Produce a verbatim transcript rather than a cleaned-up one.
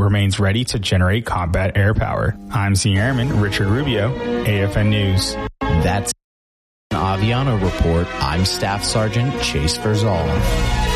remains ready to generate combat air power. I'm Senior Airman Richard Rubio, A F N News. That's an Aviano report. I'm Staff Sergeant Chase Verzal.